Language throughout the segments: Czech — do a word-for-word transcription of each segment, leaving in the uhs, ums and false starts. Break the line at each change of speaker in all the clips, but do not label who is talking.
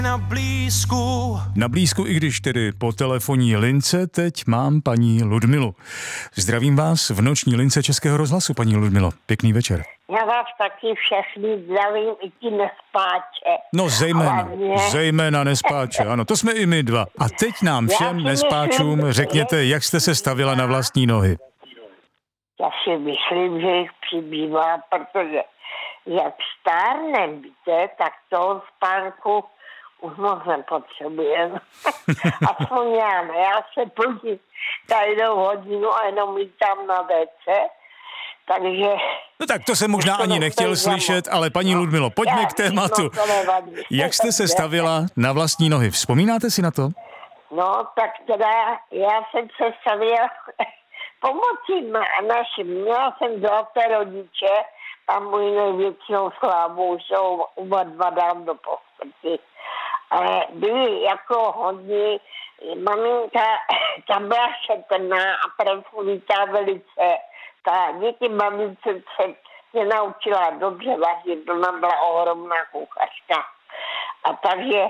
Na blízku.
Na blízku, i když tedy po telefonní lince, teď mám paní Ludmilu. Zdravím vás v noční lince Českého rozhlasu, paní Ludmilo. Pěkný večer.
Já vás taky všechny zdravím, i ti nespáče.
No zejména,
Hlavně.
zejména nespáče, ano, to jsme i my dva. A teď nám všem nespáčům myslím, řekněte, jak jste se stavila na vlastní nohy.
Já si myslím, že jich přibývá, protože jak stárnem, víte, tak toho spánku už moc nepotřebujeme. Aspoň já ne, já se plním každou hodinu a jenom jítám na déce, takže...
No tak to jsem možná ani nechtěl slyšet, ale paní Ludmilo, pojďme k tématu. Jak jste se stavila na vlastní nohy? Vzpomínáte si na to?
No, tak teda já jsem se stavila pomocí našim. Měla jsem zlaté rodiče a můj největšinou slávu jsou oba dva dám do posmrti. Ale byli jako hodně, maminka, tam byla šetrná a prefulitá velice. Ta díky mamince se mě naučila dobře vařit, ona byla ohromná kuchařka. A takže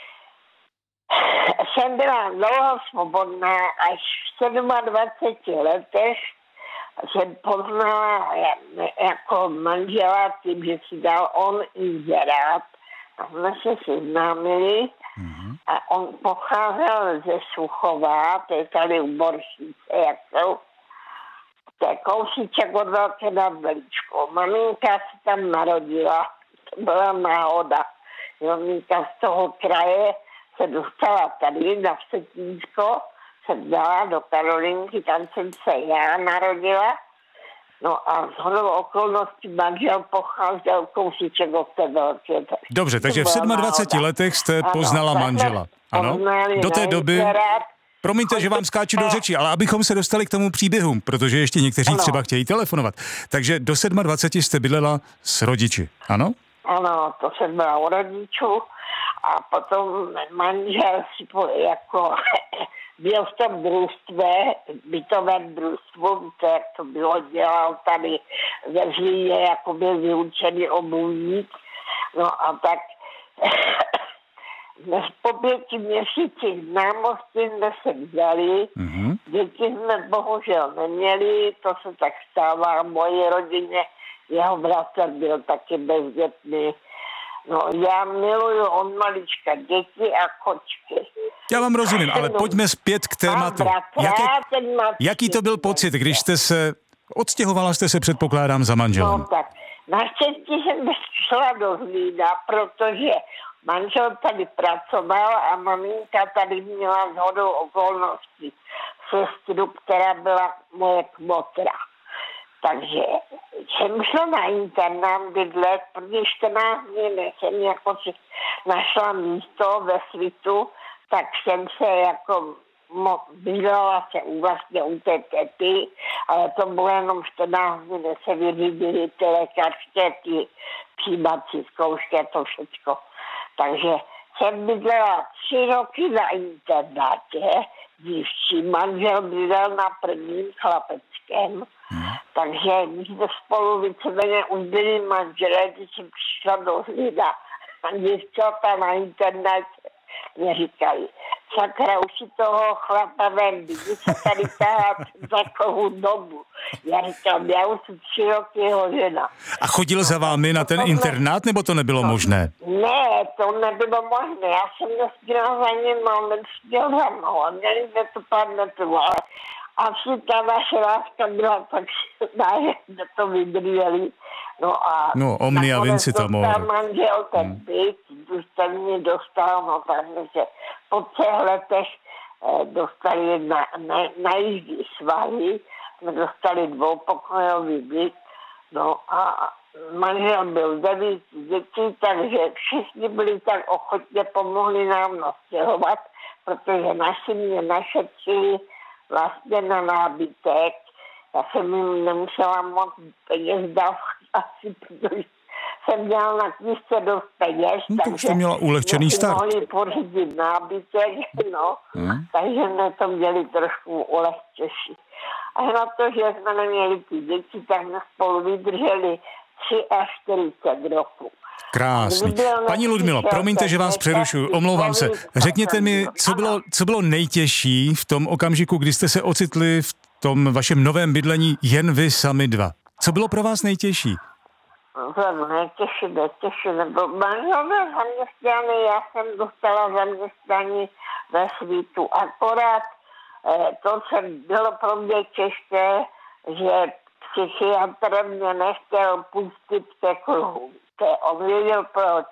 jsem byla dlouho svobodná, až v dvaceti sedmi letech jsem poznala jako manžela tím, že si dal on inzerát. A jsme se seznámili mm-hmm. a on pocházel ze Suchova, to je tady u Boršnice, jak jsou. To je kousíček od Velké nad Veličkou. Maminka se tam narodila, to byla náhoda. Maminka z toho kraje se dostala tady na Vsetínsko, se dala do Karolinky, tam jsem se já narodila. No a shodou okolností manžel pocházel kousíček od té Velké.
Dobře, takže v dvaceti sedmi letech jste ano, poznala manžela. Ano, do té doby... Promiňte, že vám skáču do řeči, ale abychom se dostali k tomu příběhu, protože ještě někteří ano. třeba chtějí telefonovat. Takže do dvaceti sedmi jste bydlela s rodiči, ano?
Ano, to jsem byla u rodičů a potom manžel si po, jako byl v tom družstve, bytovém družstvu, víte, jak to bylo, dělal tady ve Zlíně, jako byl vyučený obuvník. No a tak po pěti měsících známosti jsme se vzali, mm-hmm. děti jsme bohužel neměli, to se tak stává v mojí rodině, jeho bratr byl taky bezdětný. No já miluju od malička děti a kočky.
Já vám rozumím, ale no, pojďme zpět k tématu. Jaké, jaký to byl pocit, když jste se, odstěhovala jste se, předpokládám, za manželem?
No tak, naštěstí jsem šla do Zlína, protože manžel tady pracoval a maminka tady měla shodou okolností sestru, která byla moje kmotra. Takže jsem šla na internát bydlet, protože čtrnáct dní než jsem jako si našla místo ve Svitu, tak jsem se jako bydlela se u vlastně u té tety, ale to bylo jenom čtrnáct dní, než se vyřídili ty lékařské, ty přijímací zkoušky a to všecko. Takže jsem bydlela tři roky na internátě, dívčí, manžel bydlel na prvním Chlapeckém. Hmm. Takže my jsme spolu víceméně už byli manželé, když jsem přišla do Zlína a děvčata na internetě mě říkali, sakra, už si toho chlapa ven, když se tady tahá takovou dobu. Já říkám, já už jsem tři roky jeho žena.
A chodil za vámi na ten internát, nebo to nebylo
no,
možné?
Ne, to nebylo možné. Já jsem nesměla za ním, ale nesměl za mnou. A měli jsme to pár metrů, ale asi ta naše láska byla tak silná, že jsme to vydrželi. No a
no, omnia vinci to mohl.
Nakonec manžel ten hmm. byt, když ten mě dostal, no takže po třech letech eh, dostali na, na, na jízdy svahy, jsme dostali dvoupokojový byt, no a manžel byl devět dětí, takže všichni byli tak ochotně, pomohli nám nastěhovat, protože naši mě našetřili vlastně na nábytek. Já jsem jim nemusela moc peněz dát asi, protože jsem dělal na knížce dost peněz,
no, takže jste měla ulehčený start.
mohli pořídit nábytek, no, hmm. takže jsme to měli trošku ulehčeší. A na to, že jsme neměli ty děti, tak jsme spolu vydrželi tři až čtyřicet roků.
Krásný. Paní Ludmilo, promiňte, že vás přerušuju, omlouvám se. Řekněte mi, co bylo, co bylo nejtěžší v tom okamžiku, kdy jste se ocitli v tom vašem novém bydlení jen vy sami dva. Co bylo pro vás nejtěžší?
Nejtěžší, nejtěžší, nebo manželé zaměstnaný, já jsem dostala zaměstnání ve Svítu. Akorát to, co bylo pro mě těžké, že psychiatr mě nechtěl pustit ke kruhu. On věděl proč.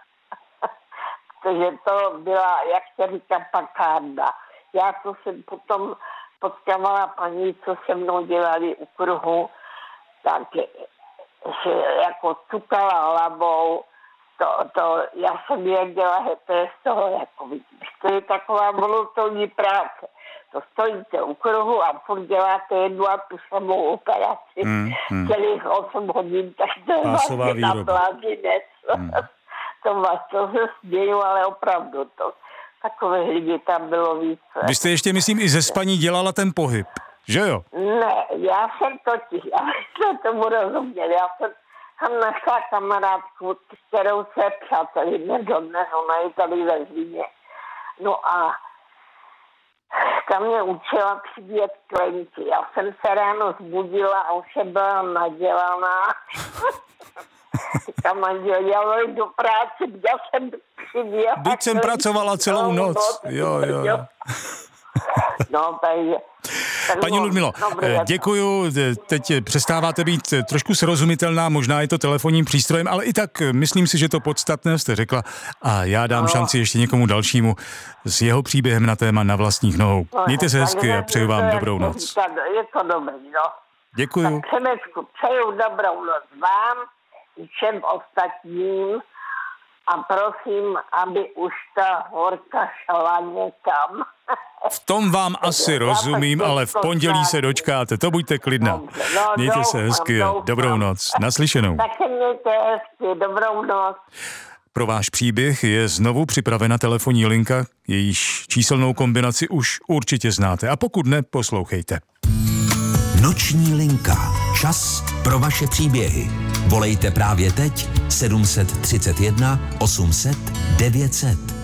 Protože to byla, jak se říká, pakárna. Já to jsem potom potkávala paní, co se mnou dělali u kruhu, tak se jako cukala hlavou. To, to, já jsem věděla, že to je z toho, jako vidíš, to je taková monotónní práce. To stojíte u kruhu a furt děláte jednu a tu samou operaci. Hmm, hmm. Celých osm hodin, tak to je vlastně na plázinec. Hmm. To vás to se směju, ale opravdu to. Takové lidi tam bylo víc.
Vy jste ještě, myslím, i ze spaní dělala ten pohyb, že jo?
Ne, já jsem totiž, já jsem tomu rozuměl. Já jsem tam našla kamarádku, kterou se přátelíme dodnes, ona je tady ve Zlíně. No a ta mě učila přibíjet klenky. Já jsem se ráno zbudila a už je byla nadělaná. Říkám, manžel, já jdu do práce, já jsem přibíjela.
Byť jsem pracovala celou noc. noc. Jo, jo. jo.
No, takže...
Paní Ludmilo, děkuju, teď přestáváte být trošku srozumitelná, možná je to telefonním přístrojem, ale i tak myslím si, že to podstatné jste řekla a já dám no. šanci ještě někomu dalšímu s jeho příběhem na téma Na vlastních nohou. No, mějte se hezky a přeju vám dobrou noc.
Je to dobrý, no.
Děkuju.
Tak Přemečku, přeju dobrou noc vám i všem ostatním a prosím, aby už ta horka šla někam.
V tom vám asi rozumím, ale v pondělí se dočkáte, to buďte klidná. Mějte se hezky a dobrou noc. Naslyšenou.
Tak se mějte hezky, dobrou noc.
Pro váš příběh je znovu připravena telefonní linka, jejíž číselnou kombinaci už určitě znáte. A pokud ne, poslouchejte.
Noční linka. Čas pro vaše příběhy. Volejte právě teď sedm set třicet jedna osm set devět set.